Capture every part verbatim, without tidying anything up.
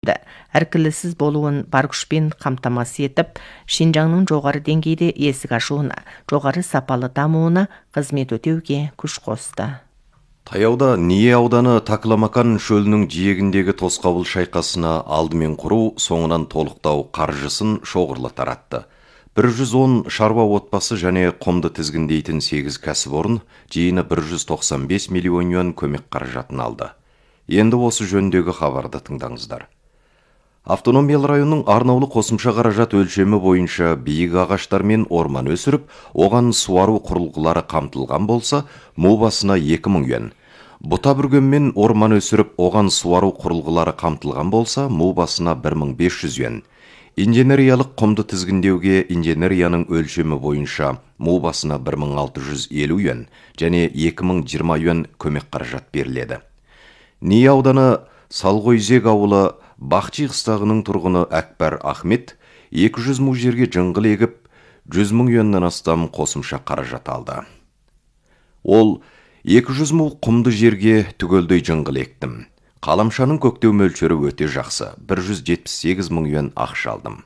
өткізілді. Әркілісіз болуын бар күшпен қамтамасыз етіп, Шинжаңның жоғары деңгейде есік ашуына, жоғары сапалы дамуына қызмет өтеуге күш қосты. Таяуда Ние ауданы Такламакан шөлінің жиегіндегі тосқауыл шайқасына алдымен құру, соңынан толықтау қаржысын шоғырлы таратты. бір жүз он шаруа отбасы және құмды тізгіндейтін сегіз кәсіпорын жиыны бір жүз тоқсан бес миллион юан көмек қаражатын алды. Енді осы жөндегі хабарды тыңдаңыздар. Автономиялы районның арнаулы қосымша қаражат өлшемі бойынша биік ағаштар мен орман өсіріп, оған суару құрылғылары қамтылған болса, му басына екі мың юан. Бұта бүрген мен орман өсіріп, оған суару құрылғылары қамтылған болса, му басына бір мың бес жүз юан. Инженериялық құмды тізгіндеуге инженерияның өлшемі бойынша му басына бір мың алты жүз елу юан және екі мың жиырма юан көмек қаражат беріледі. Ние ауданы Салғойзек ауылы Бақчи қыстағының тұрғыны Әкбар Ахмет екі жүз му жерге жыңғыл егіп, жүз мың юаннан астам қосымша қаражат алды. Ол екі жүз му құмды жерге түгелдей жыңғыл ектім. Қаламшаның көктеу мөлшері өте жақсы, бір жүз жетпіс сегіз мың юан ақша алдым.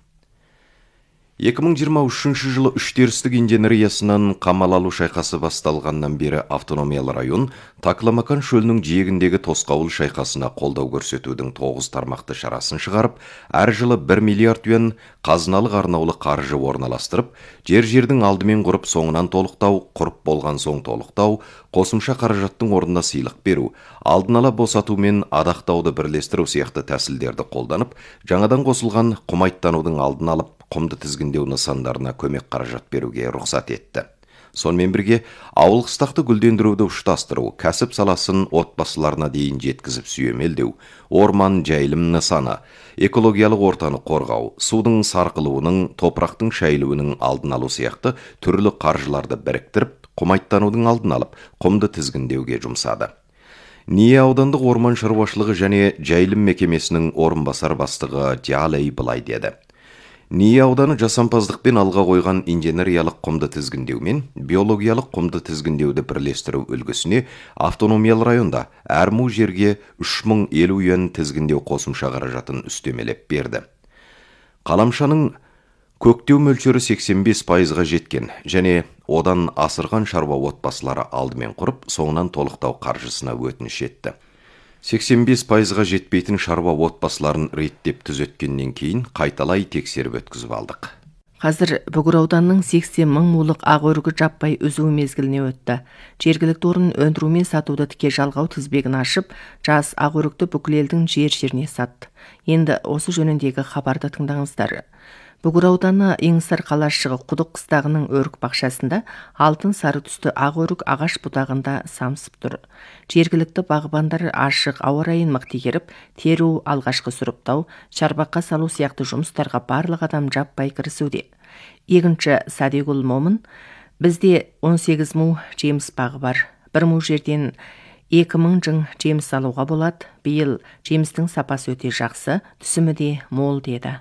екі мың жиырма үшінші жылы үштерістік инженериясынан қамал алу шайқасы басталғаннан бері автономиялы район Такламакан шөлінің жиегіндегі тосқауыл шайқасына қолдау көрсетудің тоғыз тармақты шарасын шығарып, әр жылы бір миллиард юан қазыналық арнаулы қаржы орналастырып, жер-жердің алдымен құрып, соңынан толықтау, құрып болған соң толықтау, қосымша қаражаттың орнына сыйлық беру, алдын ала босату мен адақтауды бірлестіру сияқты тәсілдерді қолданып, жаңадан қосылған құмайттанудың алдын алып, құмды тізгіндеу нысандарына көмек қаражат беруге рұқсат етті. Сонымен бірге, ауыл қыстақты гүлдендіруді ұштастыру, кәсіп саласын отбасыларына дейін жеткізіп сүйемелдеу, орман жайылым нысаны, экологиялық ортаны қорғау, судың сарқылуының, топырақтың шайылуының алдын алу сияқты түрлі қаржыларды біріктіріп, құмайттанудың алдын алып, құмды тізгіндеуге жұмсады. Ние аудандық орман шаруашылығы және жайылым мекемесінің орынбасар бастығы Джалей былай деді. Ние ауданы жасампаздықпен алға қойған инженериялық құмды тізгіндеу мен биологиялық құмды тізгіндеуді бірлестіру үлгісіне автономиялы районда әр му жерге үш мың елу юан тізгіндеу қосымша қаражатын үстемелеп берді. Қаламшаның көктеу мөлшері сексен бес пайызға жеткен және одан асырған шаруа отбасылары алдымен құрып, соңынан толықтау қаржысына өтініш етті. сексен бес пайызға жетпейтін шаруа отбасыларын реттеп түзеткеннен кейін қайталай тексеріп өткізіп алдық. Қазір Бүгір ауданының сексен мың мулық ақ өрігі жаппай үзу мезгіліне өтті. Жергілікті орын өндіру мен сатуды тіке жалғау тізбегін ашып, жас ақ өрікті бүкіл елдің жер-жеріне сатты. Енді осы жөніндегі хабарды тыңдаңыздар. Бүгір ауданы Еңсар қалашығы Құдық қыстағының өрік бақшасында алтын сары түсті ақ өрік ағаш бұтағында самсып тұр. Жергілікті бағбандар ашық ауа райын мықты игеріп, теру, алғашқы сұрыптау, шарбаққа салу сияқты жұмыстарға барлық адам жаппай кірісуде. Екінші Садигул Момын: бізде он сегіз му жеміс бағы бар. Бір му жерден екі мың жың жеміс алуға болады. Биыл жемістің сапасы өте жақсы, түсімі де мол деді.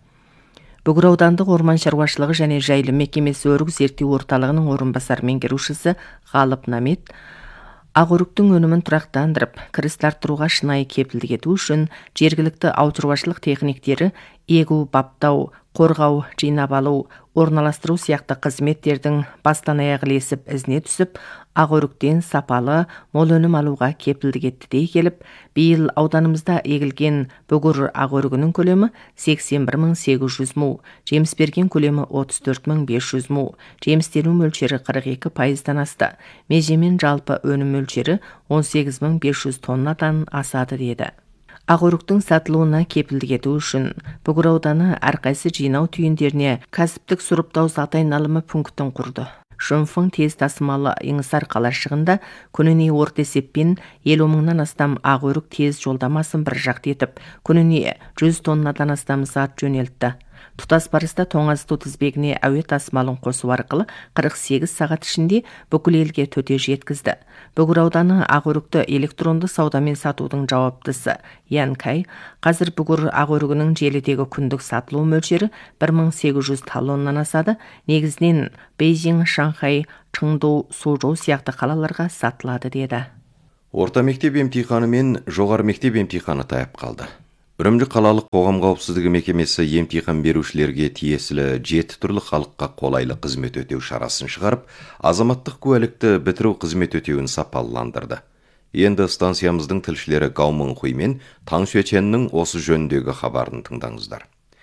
Бүгір аудандық орман шаруашылығы және жайылым мекемесі өрік зерттеу орталығының орынбасар меңгерушісі Ғалып Намет ақ өріктің өнімін тұрақтандырып, кіріс арттыруға шынайы кепілдік ету үшін жергілікті ауылшаруашылық техниктері егу, баптау, қорғау, жинап алу, орналастыру сияқты қызметтердің бастан аяқ ілесіп ізіне түсіп, ақ өріктен сапалы, мол өнім алуға кепілдік етті дей келіп, биыл ауданымызда егілген бүгір ақ өрігінің көлемі сексен бір мың сегіз жүз му, жеміс берген көлемі отыз төрт мың бес жүз му, жемістену мөлшері қырық екі пайыздан асты, межемен жалпы өнім мөлшері он сегіз мың бес жүз тоннадан асады деді. Ақ өріктің сатылуына кепілдік ету үшін Бүгір ауданы әрқайсы жинау түйіндеріне кәсіптік сұрыптау сатайналымы пунктін құрды. Жұмфың тез тасымалы Еңсар қалашығында күніне орта есеппен елу мыңнан астам ақ өрік тез жолдамасын бір жақты етіп, күніне жүз тоннадан астам зат жөнелтті. Тұтас барыста тоңазыту тізбегіне әуе тасымалын қосу арқылы қырық сегіз сағат ішінде бүкіл елге төте жеткізді. Бүгір ауданы ақ өрікті электронды саудамен сатудың жауаптысы Янкай қазір бүгір ақ өрігінің желідегі күндік сатылу мөлшері бір мың сегіз жүз талоннан асады. Негізінен Бейжің, Шанхай, Чыңду, Сужоу сияқты қалаларға сатылады деді. Орта мектеп емтиханы мен жоғары мектеп емтиханы таяп қалды. Үрімжі қалалық қоғам қауіпсіздігі мекемесі емтихан берушілерге тиесілі жеті түрлі халыққа қолайлы қызмет өтеу шарасын шығарып, азаматтық куәлікті бітіру қызмет өтеуін сапалыландырды. Енді станциямыздың тілшілері Гаумын Хуй мен Таң Сюеченнің осы жөніндегі хабарын тыңдаңыздар.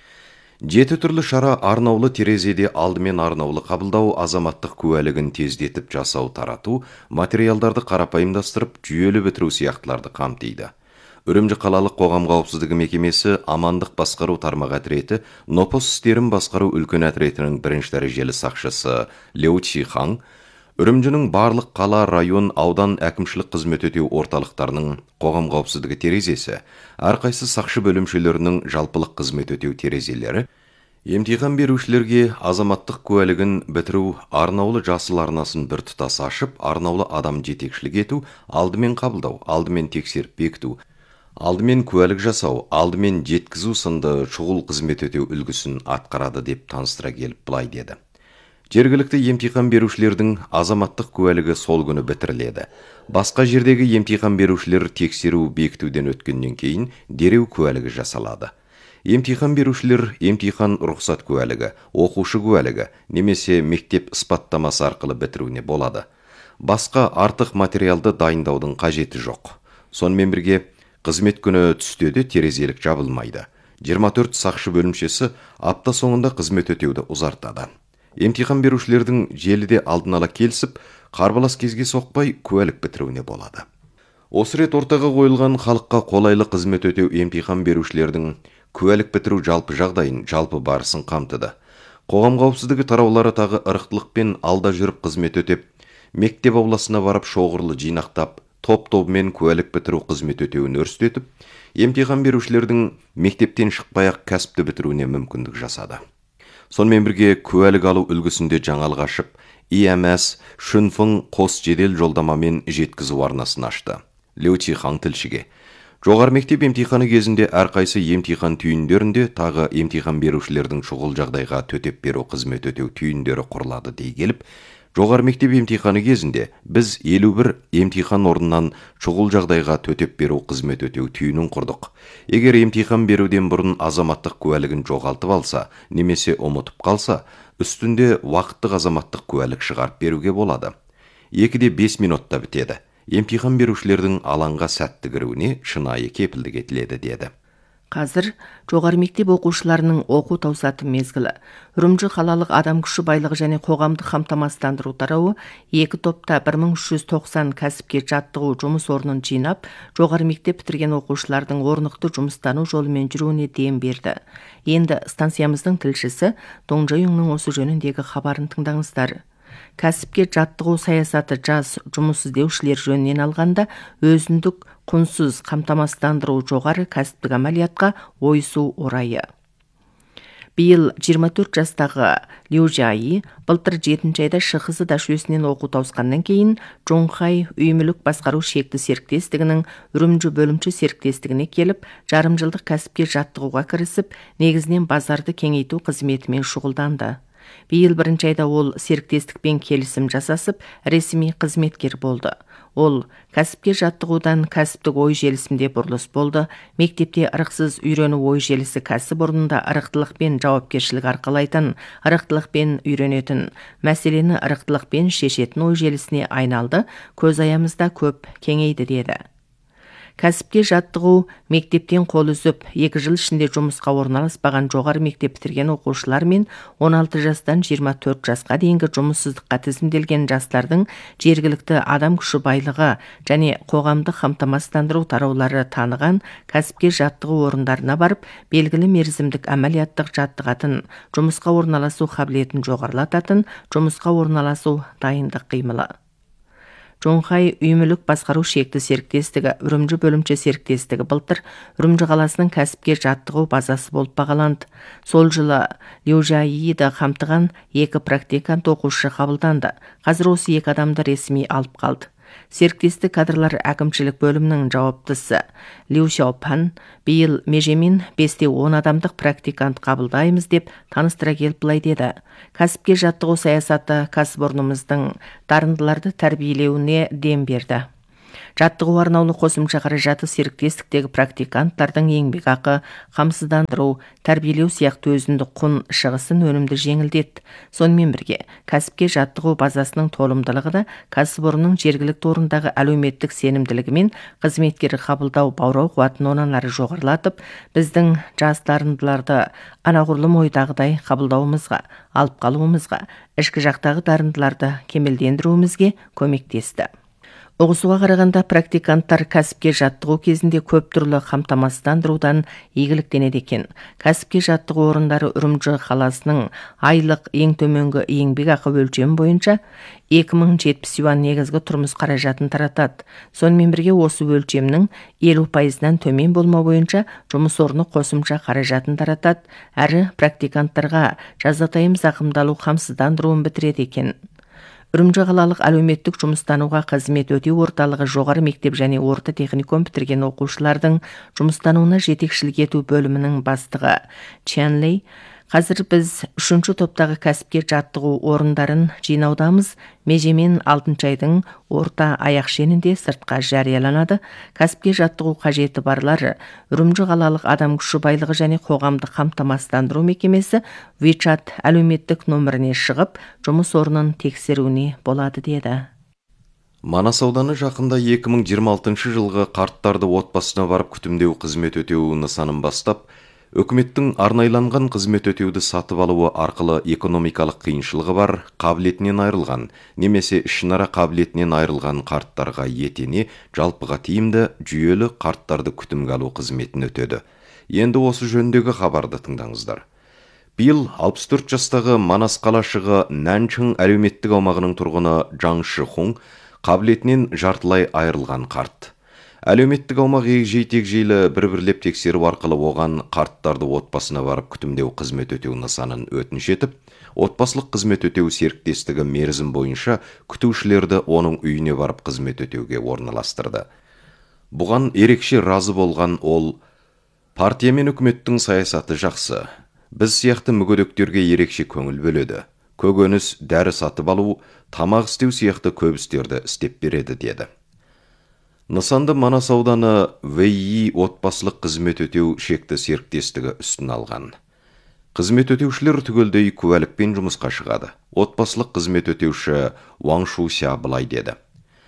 Жеті түрлі шара арнаулы терезеде алдымен арнаулы қабылдау, азаматтық куәлігін тездетіп жасау тарату, материалдарды қарапайымдастырып, жүйелі бітіру сияқтыларды қамтиды. Үрімжі қалалық қоғам қауіпсіздігі мекемесі амандық басқару тармақ әтіреті, нопос істерін басқару үлкен әтіретінің бірінші дәрежелі сақшысы Леу Чихаң, Үрімжінің барлық қала, район, аудан әкімшілік қызмет өтеу орталықтарының қоғам қауіпсіздігі терезесі, әрқайсы сақшы бөлімшелерінің жалпылық қызмет өтеу терезелері, емтихан берушілерге азаматтық куәлігін бітіру, арнаулы жасыл арнасын бір тұтас ашып, арнаулы адам жетекшілік ету, алдымен қабылдау, алдымен тексеріп бекіту, алдымен куәлік жасау, алдымен жеткізу сынды шұғыл қызмет өтеу үлгісін атқарады деп таныстыра келіп былай деді. Жергілікті емтихан берушілердің азаматтық куәлігі сол күні бітіріледі. Басқа жердегі емтихан берушілер тексеру бекітуден өткеннен кейін дереу куәлігі жасалады. Емтихан берушілер емтихан рұқсат куәлігі, оқушы куәлігі немесе мектеп ысбаттамасы арқылы бітіруіне болады. Басқа артық материалды дайындаудың қажеті жоқ. Сонымен бірге қызмет күні түсте де терезелік жабылмайды. жиырма төрт сақшы бөлімшесі апта соңында қызмет өтеуді ұзартады. Емтихан берушілердің желіде алдын ала келісіп, қарбалас кезге соқпай куәлік бітіруіне болады. Осы рет ортаға қойылған халыққа қолайлы қызмет өтеу емтихан берушілердің куәлік бітіру жалпы жағдайын, жалпы барысын қамтыды. Қоғам қауіпсіздігі тараулары тағы ырықтылықпен алда жүріп қызмет өтеп, мектеп ауласына барып шоғырлы жинақтап, топ-тобымен куәлік бітіру қызмет өтеуін өрістетіп, емтихан берушілердің мектептен шықпай-ақ кәсіпті бітіруіне мүмкіндік жасады. Сонымен бірге куәлік алу үлгісінде жаңалық ашып, И Эм Эс Шүнфың қос жедел жолдамамен жеткізу арнасын ашты. Леу Чихаң тілшіге. Жоғары мектеп емтиханы кезінде әрқайсы емтихан түйіндерінде тағы емтихан берушілердің шұғыл жағдайға төтеп беру қызмет өтеу түйіндері құрылады дей келіп, жоғары мектеп емтиханы кезінде біз елу бір емтихан орнынан шұғыл жағдайға төтеп беру қызмет өтеу түйінін құрдық. Егер емтихан беруден бұрын азаматтық куәлігін жоғалтып алса, немесе ұмытып қалса, үстінде уақыттық азаматтық куәлік шығарып беруге болады. екіде бес минутта бітеді. Емтихан берушілердің алаңға сәтті кіруіне шынайы кепілдік етіледі деді. Қазір жоғары мектеп оқушыларының оқу таусаты мезгілі. Үрімжі қалалық адам күші байлығы және қоғамдық қамтамасыздандыру тарауы екі топта бір мың үш жүз тоқсан кәсіпке жаттығу жұмыс орнын жинап, жоғары мектеп бітірген оқушылардың орнықты жұмыстану жолымен жүруіне дем берді. Енді станциямыздың тілшісі Доңжайыңның осы жөніндегі хабарын тыңдаңыздар. Кәсіпке жаттығу саясаты жас жұмыс іздеушілер жөнінен алғанда өзіндік құнсыз қамтамасыздандыру жоғары кәсіптік амалиятқа ойысу орайы. Биыл жиырма төрт жастағы Лю Жайи былтыр жетінші айда Шықызы дашөсінен оқу тауысқаннан кейін Жоңхай үй мүлік басқару шекті серіктестігінің Үрімжі бөлімші серіктестігіне келіп, жарым жылдық кәсіпке жаттығуға кірісіп, негізінен базарды кеңейту қызметімен шұғылданды. Биыл бірінші айда ол серіктестікпен келісім жасасып, ресми қызметкер болды. Ол кәсіпке жаттығудан кәсіптік ой желісінде бұрылыс болды. Мектепте ырықсыз үйрену ой желісі кәсіп орнында ырықтылықпен жауапкершілік арқалайтын, ырықтылықпен үйренетін, мәселені ырықтылықпен шешетін ой желісіне айналды, көз аямызда көп кеңейді деді. Кәсіпке жаттығу мектептен қол үзіп, екі жыл ішінде жұмысқа орналаспаған жоғары мектеп бітірген оқушылар мен он алты жастан жиырма төрт жасқа дейінгі жұмыссыздыққа тізімделген жастардың жергілікті адам күші байлығы және қоғамдық қамтамасыздандыру тараулары таныған кәсіпке жаттығу орындарына барып, белгілі мерзімдік әмәлияттық жаттығатын, жұмысқа орналасу қабілетін жоғарылататын, жұмысқа орналасу дайындық қимылы. Жоңхай үй мүлік басқару шекті серіктестігі, Үрімжі бөлімші серіктестігі былтыр Үрімжі қаласының кәсіпке жаттығу базасы болып бағаланды. Сол жылы Лю Жайиді қамтыған екі практикант оқушы қабылданды. Қазір осы екі адамды ресми алып қалды. Серіктестік кадрлар әкімшілік бөлімінің жауаптысы Лю Сяопан биыл межемен бесте он адамдық практикант қабылдаймыз деп таныстыра келіп былай деді. Кәсіпке жаттығу саясаты кәсіпорнымыздың дарындыларды тәрбиелеуіне дем берді. Жаттығу арнаулы қосымша қаражаты серіктестіктегі практиканттардың еңбекақы, қамсыздандыру, тәрбиелеу сияқты өзіндік құн шығысын өнімді жеңілдетті. Сонымен бірге, кәсіпке жаттығу базасының толымдылығы да кәсіпорынның жергілікті орындағы әлеуметтік сенімділігі мен қызметкері қабылдау баурау қуатын онан ары жоғарылатып, біздің жас дарындыларды анағұрлым ойдағыдай қабылдауымызға, алып қалуымызға, ішкі жақтағы дарындыларды кемелдендіруімізге көмектесті. Ұғысуға қарағанда практиканттар кәсіпке жаттығу кезінде көп түрлі қамтамасыздандырудан игіліктенеді екен. Кәсіпке жаттығу орындары Үрімжі қаласының айлық ең төменгі еңбекақы өлшемі бойынша екі мың жетпіс юан негізгі тұрмыс қаражатын таратады. Сонымен бірге осы өлшемнің елу пайызынан төмен болмау бойынша жұмыс орны қосымша қаражатын таратады, әрі практиканттарға жазатайым зақымдалу қамсыздандыруын бітіреді екен. Үрімжі қалалық әлеуметтік жұмыстануға қызмет өтеу орталығы жоғары мектеп және орта техникум бітірген оқушылардың жұмыстануына жетекшілік ету бөлімінің бастығы Ченлей: қазір біз үшінші топтағы кәсіпке жаттығу орындарын жинаудамыз. Межемен алтыншы айдың орта аяқ шенінде сыртқа жарияланады. Кәсіпке жаттығу қажеті барлары Үрімжі қалалық адам күші байлығы және қоғамдық қамтамасыздандыру мекемесі WeChat әлеуметтік нөміріне шығып, жұмыс орнын тексеруіне болады деді. Манас ауданы жақында екі мың жиырма алтыншы жылғы қарттарды отбасына барып күтімдеу қызмет өтеу нысанын бастап, өкіметтің арнайланған қызмет өтеуді сатып алуы арқылы экономикалық қиыншылығы бар, қабілетінен айырылған, немесе ішінара қабілетінен айырылған қарттарға етене жалпыға тиімді жүйелі қарттарды күтімге алу қызметін өтеді. Енді осы жөндегі хабарды тыңдаңыздар. Биыл алпыс төрт жастағы Манас қалашығы Нанчың әлеуметтік аумағының тұрғыны Жаң Шихун қабілетінен жартылай айырылған қарт. Әлеуметтік аумақ егжей-тегжейлі бір-бірлеп тексеру арқылы оған қарттарды отбасына барып күтімдеу қызмет өтеу нысанын өтініш етіп, отбасылық қызмет өтеу серіктестігі мерзім бойынша күтушілерді оның үйіне барып қызмет өтеуге орналастырды. Бұған ерекше разы болған ол: партия мен үкіметтің саясаты жақсы. Біз сияқты мүгедектерге ерекше көңіл бөледі. Көкөніс, дәрі сатып алу, тамақ істеу сияқты көп істерді істеп береді деді. Нысанды Манас ауданы ВИ отбасылық қызмет өтеу шекті серіктестігі үстін алған. Қызмет өтеушілер түгелдей куәлікпен жұмысқа шығады. Отбасылық қызмет өтеуші Уаң Шуся былай деді: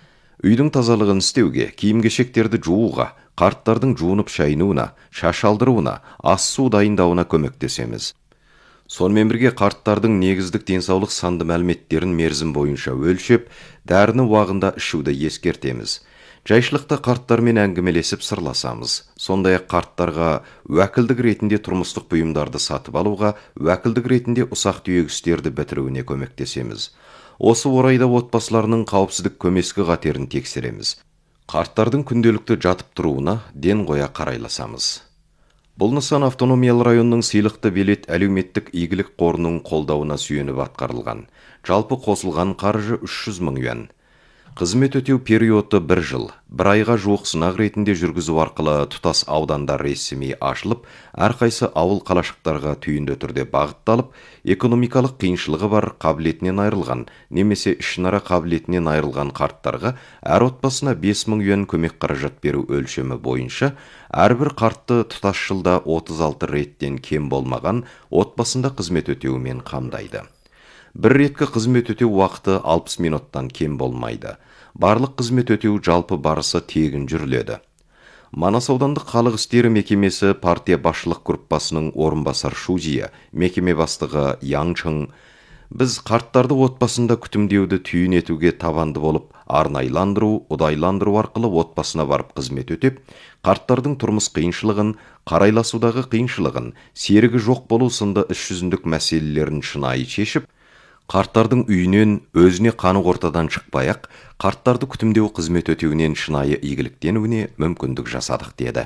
үйдің тазалығын істеуге, киім-кешектерді жууға, қарттардың жуынып шайынуына, шаш алдыруына, ас су дайындауына көмектесеміз. Сонымен бірге қарттардың негіздік денсаулық санды мәліметтерін мерзім бойынша өлшеп, дәріні уағында ішуді ескертеміз. Жайшылықта қарттармен әңгімелесіп сырласамыз. Сондай-ақ қарттарға уәкілдік ретінде тұрмыстық бұйымдарды сатып алуға, уәкілдік ретінде ұсақ түйек істерді бітіруіне көмектесеміз. Осы орайда отбасыларының қауіпсіздік көмескі қатерін тексереміз. Қарттардың күнделікті жатып тұруына ден қоя қарайласамыз. Бұл нысан автономиялы районның сыйлықты билет әлеуметтік игілік қорының қолдауына сүйеніп атқарылған. Жалпы қосылған қаржы үш жүз мың юан. Қызмет өтеу периоды бір жыл, бір айға жуық сынақ ретінде жүргізу арқылы тұтас аудандар ресми ашылып, әрқайсы ауыл қалашықтарға түйінді түрде бағытталып, экономикалық қиыншылығы бар, қабілетінен айырылған, немесе ішінара қабілетінен айырылған қарттарға әр отбасына бес мың юан көмек қаражат беру өлшемі бойынша әрбір қартты тұтас жылда отыз алты реттен кем болмаған отбасында қызмет өтеумен қамдайды. Бір реткі қызмет өтеу уақыты алпыс минуттан кем болмайды. Барлық қызмет өтеу жалпы барысы тегін жүріледі. Манас аудандық халық істері мекемесі партия басшылық группасының орынбасар Шузия, мекеме бастығы Яң Чың: біз қарттарды отбасында күтімдеуді түйін етуге табанды болып, арнайландыру, ұдайландыру арқылы отбасына барып қызмет өтеп, қарттардың тұрмыс қиыншылығын, қарайласудағы қиыншылығын, серігі жоқ болу сынды іс жүзіндік мәселелерін шынайы шешіп, қарттардың үйінен өзіне қанық ортадан шықпай-ақ, қарттарды күтімдеу қызмет өтеуінен шынайы игіліктенуіне мүмкіндік жасадық деді.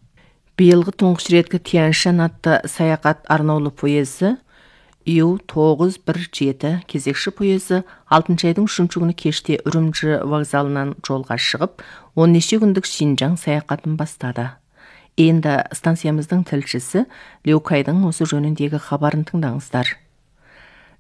Биылғы тұңғыш реткі Тянь-Шань атты саяхат арнаулы поезы Ю тоғыз бір жеті кезекші поезы алтыншы айдың үшінші күні кеште Үрімжі вокзалынан жолға шығып, он неше күндік Шинжаң саяхатын бастады. Енді станциямыздың тілшісі Леукайдың осы жөніндегі хабарын тыңдаңыздар.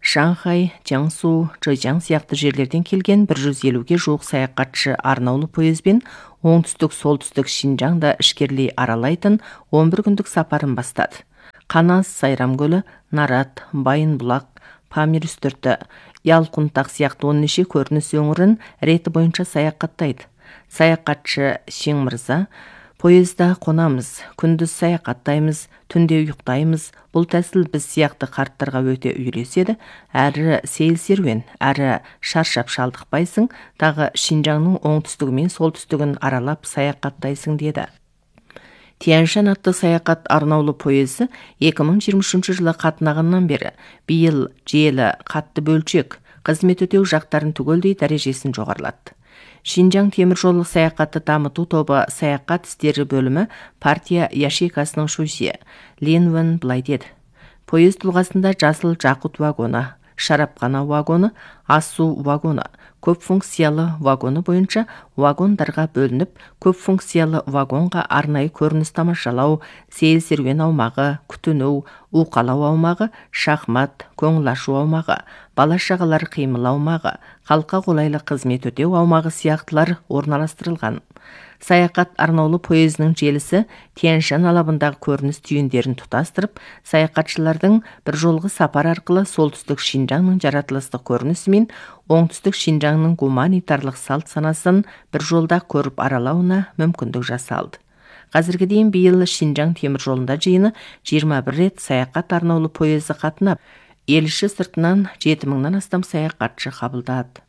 Шанхай, Jiangsu, Зhejiang сияқты жерлерден келген бір жүз елуге жуық саяхатшы арнаулы пойызбен оңтүстік-солтүстік Шинжаңда ішкерлей аралайтын он бір күндік сапарын бастады. Қанас, Сайрам көлі, Нарат, Байынбұлақ, Памир үстірті, Ялқұнтақ сияқты он неше көрініс өңірін реті бойынша саяхаттайды. Саяхатшы Шең мырза, пойызда қонамыз, күндіз саяхаттаймыз, түнде ұйықтаймыз. Бұл тәсіл біз сияқты қарттарға өте үйлеседі. Әрі сейіл серуен, әрі шаршап шалдықпайсың, тағы Шинжаңның оңтүстігі мен солтүстігін аралап саяхаттайсың деді. Тянь-Шань атты саяхат арнаулы пойызы екі мың жиырма үшінші жылы қатынағаннан бері биыл желі қатты бөлшек қызмет өтеу жақтарын түгелдей дәрежесін жоғарлады. Шинжаң теміржолдық саяхатты дамыту тобы саяхат істері бөлімі партия яшейкасының шөже Лин Вен былай деді. Пойыз тұлғасында жасыл жақұт вагоны, шарапхана вагоны, асу вагоны, көп функциялы вагоны бойынша вагондарға бөлініп, көп функциялы вагонға арнайы көрініс тамашалау, сейіл серуен аумағы, күтіну, уқалау аумағы, шахмат, көңіл ашу аумағы, бала шағалар қимыл аумағы, халыққа қолайлы қызмет өтеу аумағы сияқтылар орналастырылған. Саяхат арнаулы пойызының желісі Тянь-Шань алабындағы көрініс түйіндерін тұтастырып, саяхатшылардың бір жолғы сапар арқылы солтүстік Шинжаңның жаратылыстық көрінісі мен оңтүстік Шинжаңның гуманитарлық салт санасын бір жолда көріп аралауына мүмкіндік жасалды. Қазірге дейін биыл Шинжаң темір жолында жиыны жиырма бір рет саяхат арнаулы пойызы қатынап, ел іші сыртынан жеті мыңнан астам саяхатшы қабылдады.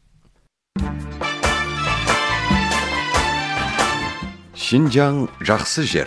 Шинжаң жақсы жер.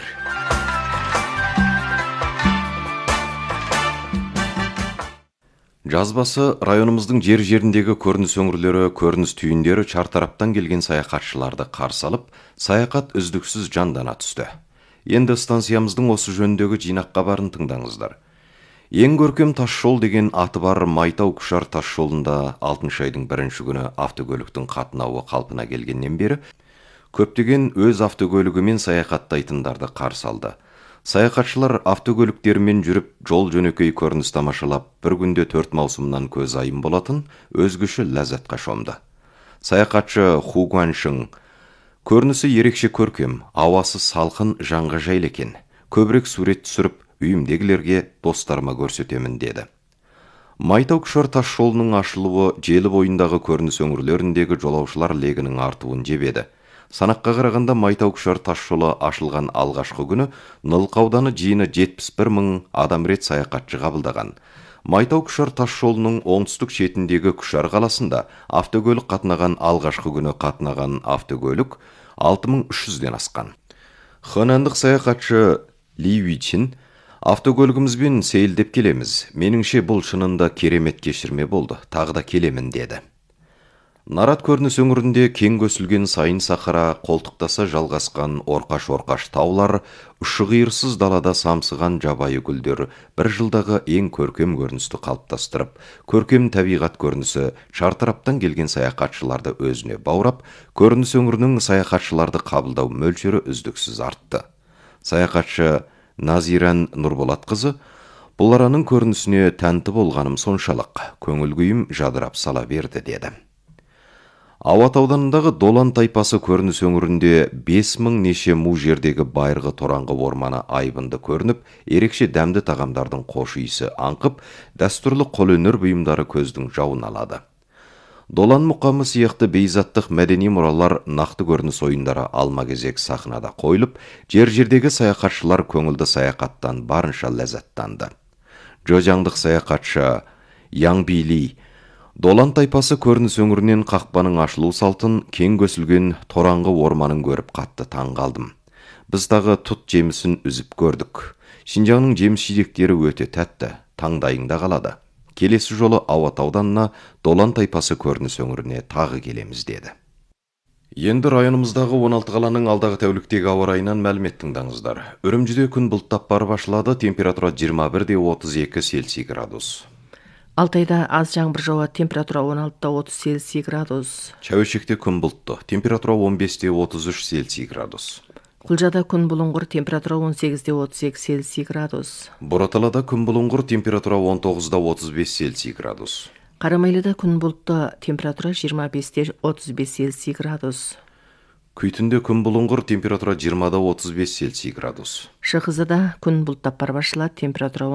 Жазбасы районымыздың жер-жеріндегі көрініс өңірлері, көрініс түйіндері чартараптан келген саяхатшыларды қарсы алып, саяхат үздіксіз жандана түсті. Енді станциямыздың осы жөніндегі жинақ хабарын тыңдаңыздар. Ең көркем тасжол деген аты бар Майтау-Күшар тасжолында алтыншы айдың бірінші күні автокөліктің қатынауы қалпына келгеннен бері көптеген өз автокөлігімен саяхаттайтындарды қарсы алды. Саяхатшылар автокөліктерімен жүріп, жол жөнекей көрініс тамашалап, бір күнде төрт маусымнан көз айым болатын өзгеше ләззатқа шомды. Саяхатшы Ху Гуаншың: көрінісі ерекше көркем, ауасы салқын, жанға жайлы екен. Көбірек сурет түсіріп, үйімдегілерге, достарыма көрсетемін деді. Майтау-Күшар тасжолының ашылуы желі бойындағы көрініс өңірлеріндегі жолаушылар легінің артуын жебеді. Санаққа қарағанда Майтау-Күшар тасжолы ашылған алғашқы күні Нылқа ауданы жиыны жетпіс бір мың адам рет саяхатшы қабылдаған. Майтау-Күшар тасжолының оңтүстік шетіндегі Күшар қаласында автокөлік қатынаған алғашқы күні қатынаған автокөлік алты мың үш жүзден асқан. Хэнандық саяхатшы Ли Уичин: автокөлігімізбен сейілдеп келеміз. Меніңше бұл шынында керемет кешірме болды. Тағы да келемін деді. Нарат көрініс өңірінде кең көсілген сайын сахара, қолтықтаса жалғасқан орқаш-орқаш таулар, ұшы-қиырсыз далада самсыған жабайы гүлдер бір жылдағы ең көркем көріністі қалыптастырып, көркем табиғат көрінісі шартараптан келген саяхатшыларды өзіне баурап, көрініс өңірінің саяхатшыларды қабылдау мөлшері үздіксіз артты. Саяхатшы Назиран Нұрболатқызы: бұл араның көрінісіне тәнті болғаным соншалық, көңіл күйім жадырап сала берді деді. Ауат ауданындағы Долан тайпасы көрініс өңірінде бес мың неше му жердегі байырғы тораңғы орманы айбынды көрініп, ерекше дәмді тағамдардың қош иісі аңқып, дәстүрлі қолөнер бұйымдары көздің жауын алады. Долан мұқамы сияқты бейзаттық мәдени мұралар нақты көрініс ойындары алма-кезек сахнада қойылып, жер-жердегі саяхатшылар көңілді саяхаттан барынша ләззаттанды. Джозяңдық саяхатшы Яң Били: Долан тайпасы көрініс өңірінен қақпаның ашылу салтын, кең көсілген тораңғы орманын көріп қатты таң қалдым. Біз тағы тұт жемісін үзіп көрдік. Шинжаңның жеміс-жидектері өте тәтті, таңдайыңда қалады. Келесі жолы Ауат ауданына Долан тайпасы көрініс өңіріне тағы келеміз деді. Енді районымыздағы он алты қаланың алдағы тәуліктегі ауа райынан мәлімет тыңдаңыздар. Үрімжіде күн бұлттап барып ашылады, температура жиырма бір де отыз екі Цельсий градус. Алтайда аз жаңбыр жауады, температура он алты да отыз Цельсий градус. Шәуешекте күн бұлтты, температура он бес де отыз үш Цельсий градус. Құлжада күн бұлыңғыр, температура он сегіз де отыз екі Цельсий градус. Бораталада күн бұлыңғыр, температура он тоғыз да отыз бес Цельсий градус. Карамайлыда күн бұлтты, температура жиырма бестен отыз бес Цельсий градус. Күйтінде күн бұлыңғыр, температура жиырмадан отыз бес Цельсий градус. Шыхызыда күн бұлттап бар башылады, температура